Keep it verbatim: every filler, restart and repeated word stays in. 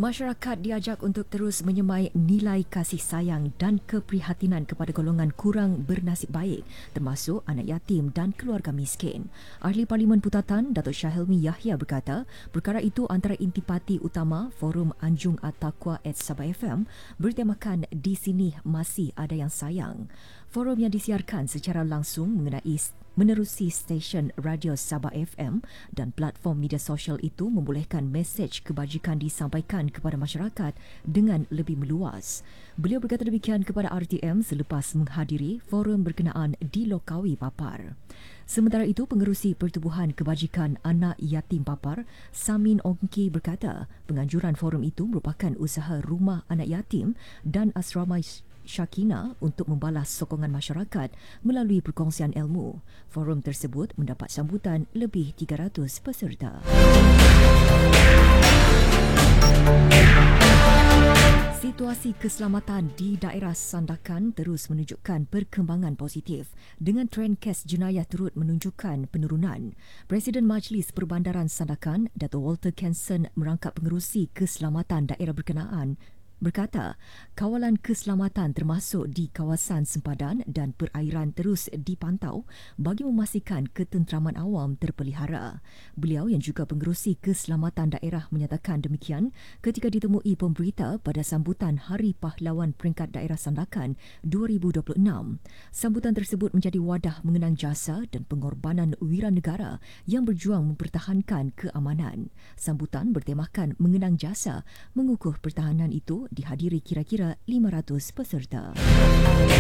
Masyarakat diajak untuk terus menyemai nilai kasih sayang dan keprihatinan kepada golongan kurang bernasib baik, termasuk anak yatim dan keluarga miskin. Ahli Parlimen Putatan, Datuk Shah Helmi Yahya berkata, perkara itu antara intipati utama Forum Anjung At-Taqwa at Sabah F M bertemakan Di Sini Masih Ada Yang Sayang. Forum yang disiarkan secara langsung mengenai menerusi stesen radio Sabah F M dan platform media sosial itu membolehkan mesej kebajikan disampaikan kepada masyarakat dengan lebih meluas. Beliau berkata demikian kepada R T M selepas menghadiri forum berkenaan di Lokawi Papar. Sementara itu, Pengerusi Pertubuhan Kebajikan Anak Yatim Papar, Samin Ongki berkata, penganjuran forum itu merupakan usaha rumah anak yatim dan asrama Syakina untuk membalas sokongan masyarakat melalui perkongsian ilmu. Forum tersebut mendapat sambutan lebih tiga ratus peserta. Situasi keselamatan di daerah Sandakan terus menunjukkan perkembangan positif dengan trend kes jenayah turut menunjukkan penurunan. Presiden Majlis Perbandaran Sandakan, Dato' Walter Kenson merangkap pengerusi keselamatan daerah berkenaan berkata, kawalan keselamatan termasuk di kawasan sempadan dan perairan terus dipantau bagi memastikan ketenteraman awam terpelihara. Beliau yang juga pengerusi keselamatan daerah menyatakan demikian ketika ditemui pemberita pada sambutan Hari Pahlawan Peringkat Daerah Sandakan dua ribu dua puluh enam. Sambutan tersebut menjadi wadah mengenang jasa dan pengorbanan wiranegara yang berjuang mempertahankan keamanan. Sambutan bertemakan mengenang jasa mengukuh pertahanan itu dihadiri kira-kira lima ratus peserta.